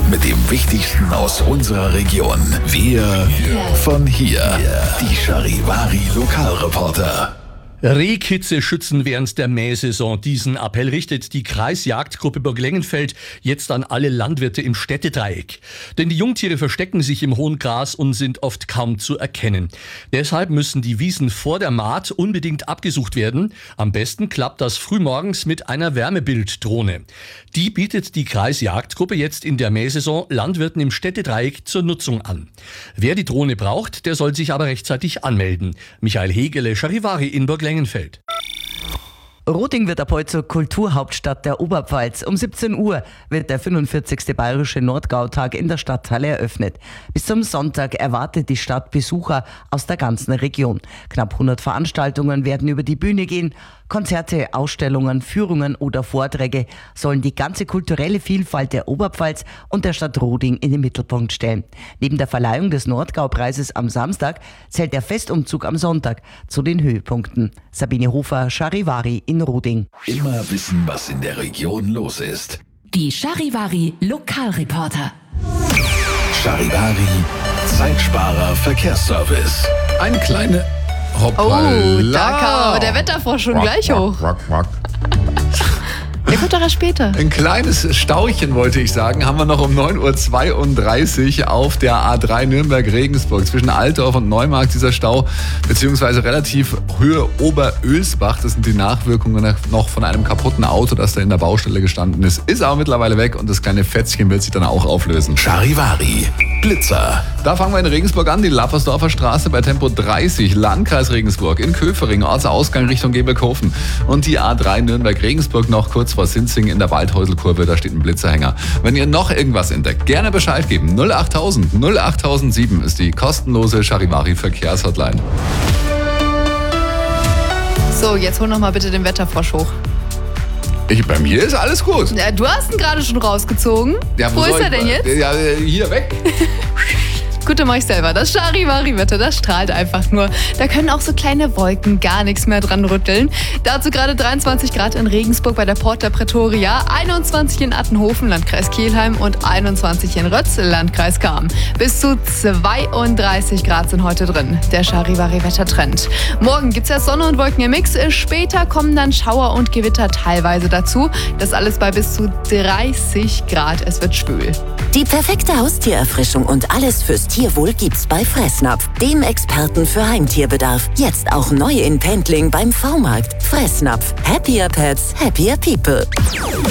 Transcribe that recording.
mit dem Wichtigsten aus unserer Region. Wir von hier. Die Charivari Lokalreporter. Rehkitze schützen während der Mähsaison. Diesen Appell richtet die Kreisjagdgruppe Burglengenfeld jetzt an alle Landwirte im Städtedreieck. Denn die Jungtiere verstecken sich im hohen Gras und sind oft kaum zu erkennen. Deshalb müssen die Wiesen vor der Maat unbedingt abgesucht werden. Am besten klappt das frühmorgens mit einer Wärmebilddrohne. Die bietet die Kreisjagdgruppe jetzt in der Mähsaison Landwirten im Städtedreieck zur Nutzung an. Wer die Drohne braucht, der soll sich aber rechtzeitig anmelden. Michael Hegele, Charivari in Burglengenfeld. Roding wird ab heute zur Kulturhauptstadt der Oberpfalz. Um 17 Uhr wird der 45. Bayerische Nordgautag in der Stadthalle eröffnet. Bis zum Sonntag erwartet die Stadt Besucher aus der ganzen Region. Knapp 100 Veranstaltungen werden über die Bühne gehen. Konzerte, Ausstellungen, Führungen oder Vorträge sollen die ganze kulturelle Vielfalt der Oberpfalz und der Stadt Roding in den Mittelpunkt stellen. Neben der Verleihung des Nordgau-Preises am Samstag zählt der Festumzug am Sonntag zu den Höhepunkten. Sabine Hofer, Charivari in Roding. Immer wissen, was in der Region los ist. Die Charivari Lokalreporter. Charivari Zeitsparer Verkehrsservice. Eine kleine Oh, da kam aber der Wetterfrosch schon gleich hoch. Der kommt doch erst später. Ein kleines Stauchen, wollte ich sagen, haben wir noch um 9.32 Uhr auf der A3 Nürnberg-Regensburg. Zwischen Altdorf und Neumarkt dieser Stau, beziehungsweise relativ Höhe Oberölsbach. Das sind die Nachwirkungen noch von einem kaputten Auto, das da in der Baustelle gestanden ist. Ist aber mittlerweile weg und das kleine Fätzchen wird sich dann auch auflösen. Charivari Blitzer. Da fangen wir in Regensburg an, die Lappersdorfer Straße bei Tempo 30, Landkreis Regensburg, in Köfering, Ortsausgang Richtung Gebelkofen. Und die A3 Nürnberg-Regensburg noch kurz vor Sinzing in der Waldhäuselkurve, da steht ein Blitzerhänger. Wenn ihr noch irgendwas entdeckt, gerne Bescheid geben. 08000 08007 ist die kostenlose Charivari Verkehrshotline. So, jetzt hol noch mal bitte den Wetterfrosch hoch. Bei mir ist alles gut. Ja, du hast ihn gerade schon rausgezogen. Ja, Wo ist er denn jetzt? Ja, hier weg. Gut, dann mach ich selber. Das Charivari-Wetter, das strahlt einfach nur. Da können auch so kleine Wolken gar nichts mehr dran rütteln. Dazu gerade 23 Grad in Regensburg bei der Porta Pretoria, 21 in Attenhofen, Landkreis Kelheim und 21 in Rötz, Landkreis Cham. Bis zu 32 Grad sind heute drin. Der Charivari-Wettertrend. Morgen gibt's ja Sonne und Wolken im Mix. Später kommen dann Schauer und Gewitter teilweise dazu. Das alles bei bis zu 30 Grad. Es wird schwül. Die perfekte Haustiererfrischung und alles fürs Tierwohl gibt's bei Fressnapf, dem Experten für Heimtierbedarf. Jetzt auch neu in Pendling beim V-Markt. Fressnapf. Happier Pets, happier people.